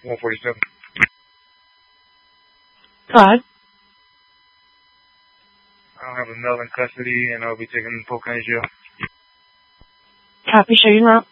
147. Go ahead. I'll have a male in custody, and I'll be taking Polk County Jail. Copy, show you route.